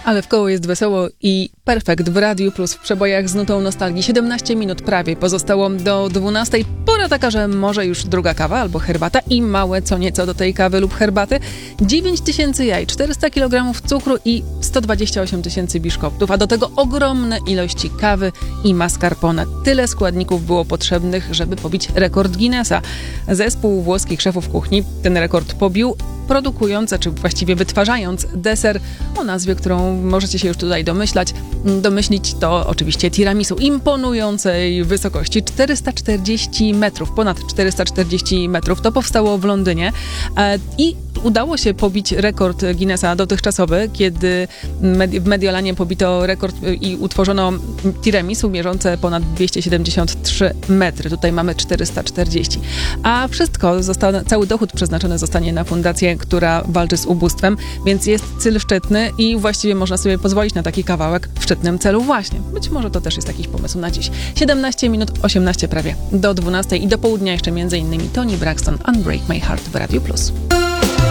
Ale w koło jest wesoło i perfekt w Radiu Plus w przebojach z nutą nostalgii. 17 minut prawie pozostało do 12. Pora taka, że może już druga kawa albo herbata i małe co nieco do tej kawy lub herbaty. 9000 jaj, 400 kg cukru i 128 000 biszkoptów, a do tego ogromne ilości kawy i mascarpone. Tyle składników było potrzebnych, żeby pobić rekord Guinnessa. Zespół włoskich szefów kuchni ten rekord pobił, produkując, czy właściwie wytwarzając deser o nazwie, którą możecie się już tutaj domyślić, to oczywiście tiramisu imponującej wysokości 440 metrów, ponad 440 metrów. To powstało w Londynie i udało się pobić rekord Guinnessa dotychczasowy, kiedy w Mediolanie pobito rekord i utworzono tiramisu mierzące ponad 273 metry. Tutaj mamy 440. A wszystko, cały dochód przeznaczony zostanie na fundację, która walczy z ubóstwem, więc jest cel szczytny i właściwie można sobie pozwolić na taki kawałek w szczytnym celu właśnie. Być może to też jest jakiś pomysł na dziś. 17 minut, 18 prawie do 12 i do południa jeszcze m.in. Toni Braxton, Unbreak My Heart w Radiu Plus.